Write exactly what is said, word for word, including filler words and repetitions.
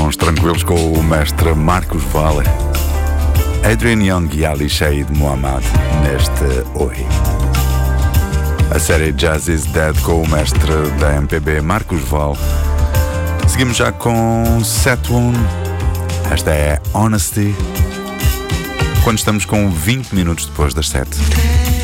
sons tranquilos com o mestre Marcos Valle, Adrian Young e Ali Shaid Muhammad neste Oi. A série Jazz is Dead com o mestre da M P B Marcos Valle. Seguimos já com Setwoon. Esta é Honesty, quando estamos com vinte minutos depois das sete.